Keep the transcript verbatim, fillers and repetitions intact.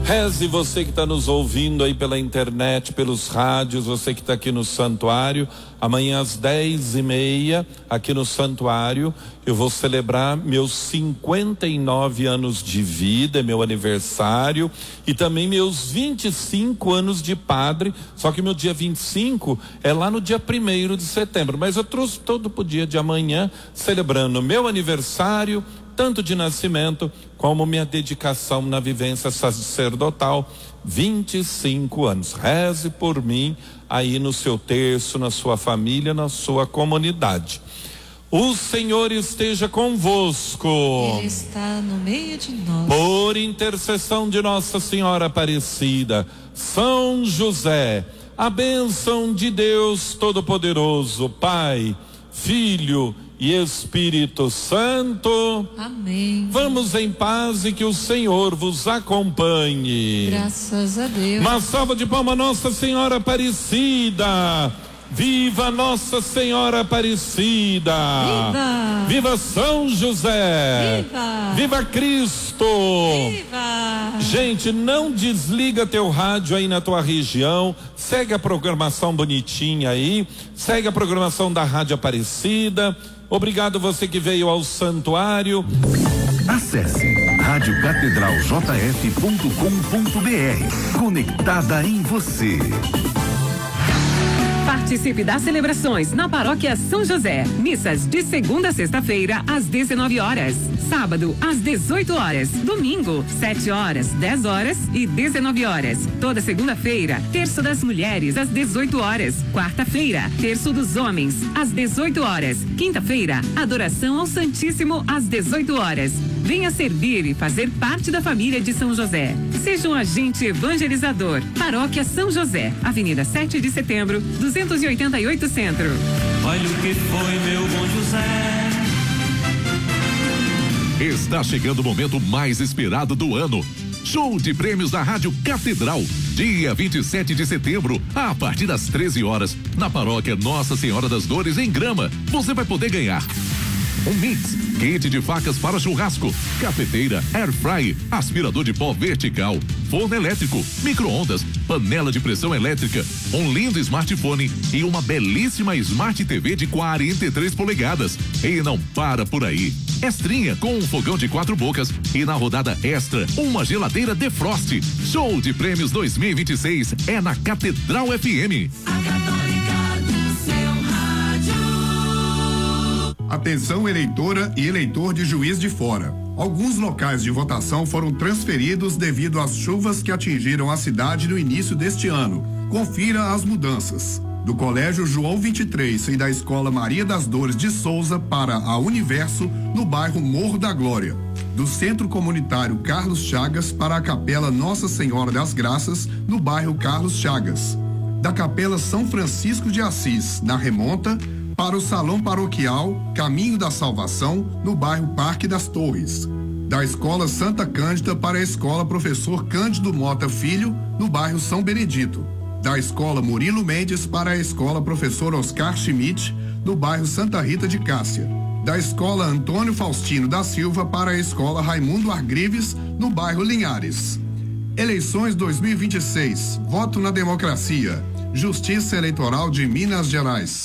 Reze você que está nos ouvindo aí pela internet, pelos rádios, você que está aqui no santuário. Amanhã às dez e meia, aqui no santuário, eu vou celebrar meus cinquenta e nove anos de vida, é meu aniversário, e também meus vinte e cinco anos de padre, só que meu dia vinte e cinco é lá no dia primeiro de setembro, mas eu trouxe todo o dia de amanhã, celebrando meu aniversário, tanto de nascimento como minha dedicação na vivência sacerdotal, vinte e cinco anos. Reze por mim aí no seu terço, na sua família, na sua comunidade. O Senhor esteja convosco. Ele está no meio de nós. Por intercessão de Nossa Senhora Aparecida, São José, a bênção de Deus Todo-Poderoso, Pai, Filho e Espírito Santo. Amém. Vamos em paz e que o Senhor vos acompanhe. Graças a Deus. Uma salva de palmas, Nossa Senhora Aparecida. Viva Nossa Senhora Aparecida. Viva. Viva São José. Viva. Viva Cristo. Viva. Gente, não desliga teu rádio aí na tua região. Segue a programação bonitinha aí. Segue a programação da Rádio Aparecida. Obrigado você que veio ao santuário. Acesse rádio catedral j f ponto com ponto b r. Conectada em você. Participe das celebrações na Paróquia São José. Missas de segunda a sexta-feira às dezenove horas. Sábado às dezoito horas. Domingo, sete horas, dez horas e dezenove horas. Toda segunda-feira, terço das mulheres às dezoito horas. Quarta-feira, terço dos homens às dezoito horas. Quinta-feira, adoração ao Santíssimo às dezoito horas. Venha servir e fazer parte da família de São José. Seja um agente evangelizador. Paróquia São José, Avenida sete de Setembro, duzentos e oitenta e oito Centro. Olha o que foi, meu bom José. Está chegando o momento mais esperado do ano. Show de prêmios da Rádio Catedral. Dia vinte e sete de setembro, a partir das treze horas, na Paróquia Nossa Senhora das Dores, em Grama. Você vai poder ganhar um mix, kit de facas para churrasco, cafeteira, air fry, aspirador de pó vertical, forno elétrico, micro-ondas, panela de pressão elétrica, um lindo smartphone e uma belíssima Smart T V de quarenta e três polegadas. E não para por aí. Extrinha com um fogão de quatro bocas e na rodada extra, uma geladeira Defrost. Show de prêmios dois mil e vinte e seis é na Catedral F M. Atenção, eleitora e eleitor de Juiz de Fora. Alguns locais de votação foram transferidos devido às chuvas que atingiram a cidade no início deste ano. Confira as mudanças. Do Colégio João vinte e três e da Escola Maria das Dores de Souza para a Universo, no bairro Morro da Glória. Do Centro Comunitário Carlos Chagas para a Capela Nossa Senhora das Graças, no bairro Carlos Chagas. Da Capela São Francisco de Assis, na Remonta, para o Salão Paroquial Caminho da Salvação, no bairro Parque das Torres. Da Escola Santa Cândida para a Escola Professor Cândido Mota Filho, no bairro São Benedito. Da Escola Murilo Mendes para a Escola Professor Oscar Schmidt, no bairro Santa Rita de Cássia. Da Escola Antônio Faustino da Silva para a Escola Raimundo Argrives, no bairro Linhares. Eleições dois mil e vinte e seis. Voto na democracia. Justiça Eleitoral de Minas Gerais.